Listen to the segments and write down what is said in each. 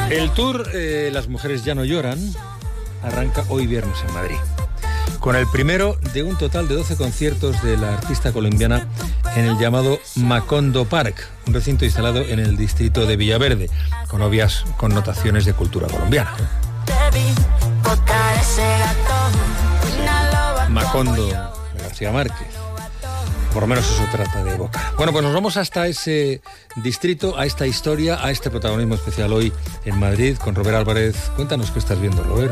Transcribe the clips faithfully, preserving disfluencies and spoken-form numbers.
El tour eh, Las mujeres ya no lloran arranca hoy viernes en Madrid, con el primero de un total de doce conciertos de la artista colombiana en el llamado Macondo Park, un recinto instalado en el distrito de Villaverde, con obvias connotaciones de cultura colombiana. Macondo de García Márquez. Por lo menos eso trata de evocar. Bueno, pues nos vamos hasta ese distrito, a esta historia, a este protagonismo especial hoy en Madrid con Robert Álvarez. Cuéntanos qué estás viendo, Robert.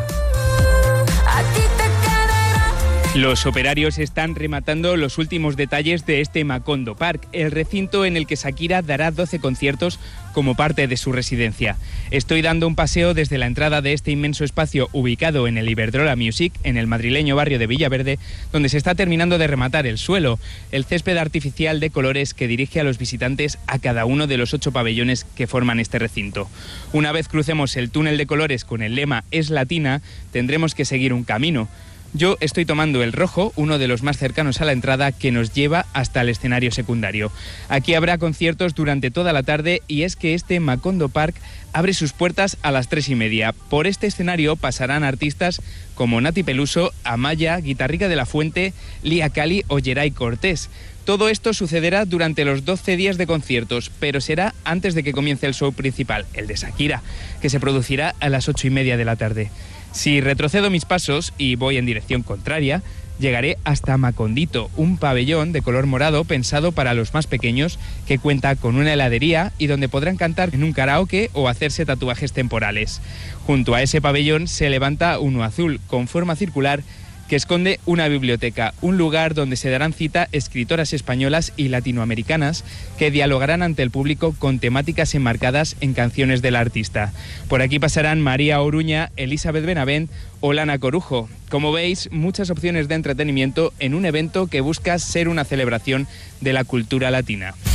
Los operarios están rematando los últimos detalles de este Macondo Park, el recinto en el que Shakira dará doce conciertos como parte de su residencia. Estoy dando un paseo desde la entrada de este inmenso espacio ubicado en el Iberdrola Music, en el madrileño barrio de Villaverde, donde se está terminando de rematar el suelo, el césped artificial de colores que dirige a los visitantes a cada uno de los ocho pabellones que forman este recinto. Una vez crucemos el túnel de colores con el lema Es Latina, tendremos que seguir un camino. Yo estoy tomando el rojo, uno de los más cercanos a la entrada, que nos lleva hasta el escenario secundario. Aquí habrá conciertos durante toda la tarde y es que este Macondo Park abre sus puertas a las tres y media. Por este escenario pasarán artistas como Nati Peluso, Amaya, Guitarrica de la Fuente, Lía Cali o Geray Cortés. Todo esto sucederá durante los doce días de conciertos, pero será antes de que comience el show principal, el de Shakira, que se producirá a las ocho y media de la tarde. Si retrocedo mis pasos y voy en dirección contraria, llegaré hasta Macondito, un pabellón de color morado pensado para los más pequeños que cuenta con una heladería y donde podrán cantar en un karaoke o hacerse tatuajes temporales. Junto a ese pabellón se levanta uno azul con forma circular que esconde una biblioteca, un lugar donde se darán cita escritoras españolas y latinoamericanas que dialogarán ante el público con temáticas enmarcadas en canciones del artista. Por aquí pasarán María Oruña, Elizabeth Benavent o Lana Corujo. Como veis, muchas opciones de entretenimiento en un evento que busca ser una celebración de la cultura latina.